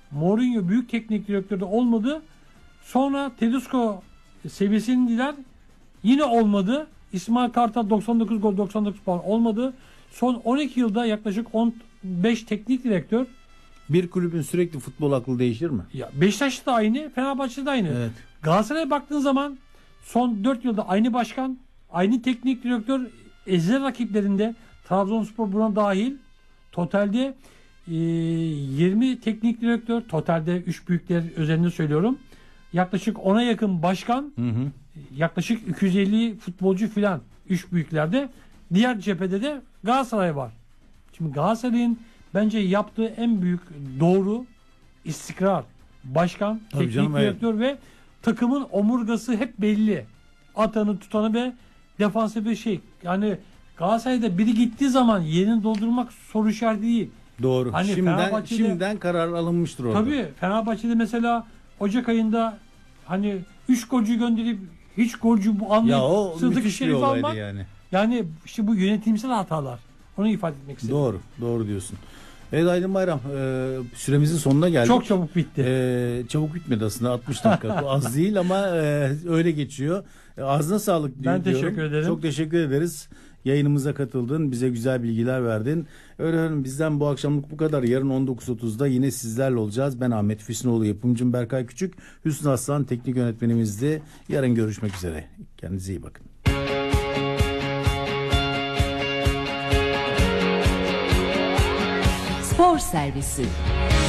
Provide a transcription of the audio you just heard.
Mourinho büyük teknik direktörde olmadı. Sonra Tedesco seviyesindeler. Yine olmadı. İsmail Kartal 99 gol 99 puan olmadı. Son 12 yılda yaklaşık 15 teknik direktör. Bir kulübün sürekli futbol aklı değişir mi? Ya Beşiktaş'ta da aynı, Fenerbahçe'de de aynı. Evet. Galatasaray'a baktığın zaman son 4 yılda aynı başkan, aynı teknik direktör, ezilen rakiplerinde Trabzonspor buna dahil. Totalde 20 teknik direktör, totalde 3 büyükler özelinde söylüyorum. Yaklaşık 10'a yakın başkan, yaklaşık 250 futbolcu filan 3 büyüklerde. Diğer cephede de Galatasaray var. Şimdi Galatasaray'ın bence yaptığı en büyük doğru istikrar. Başkan, Tabii teknik canım, evet. direktör ve takımın omurgası hep belli. Atanı, tutanı ve defansif bir şey. Yani Galatasaray'da biri gittiği zaman yerini doldurmak soru işareti değil. Doğru. Hani Şimdiden karar alınmıştır orada. Tabii Fenerbahçe'de mesela Ocak ayında hani 3 golcü gönderip hiç golcü bu Ya anlayıp o Sıddık müthiş bir Şerif olaydı almak. yani. Yani işte bu yönetimsel hatalar. Onu ifade etmek istedim. Doğru diyorsun. Evet Aydın Bayram, süremizin sonuna geldik. Çok çabuk bitti. Çabuk bitmedi aslında, 60 dakika. Bu az değil ama öyle geçiyor. Ağzına sağlık diyorum. Ben teşekkür ederim. Çok teşekkür ederiz. Yayınımıza katıldın, bize güzel bilgiler verdin. Öyle bizden bu akşamlık bu kadar. Yarın 19.30'da yine sizlerle olacağız. Ben Ahmet Füsunoğlu, yapımcım Berkay Küçük, Hüsnü Aslan teknik yönetmenimizdi. Yarın görüşmek üzere. Kendinize iyi bakın. Spor Servisi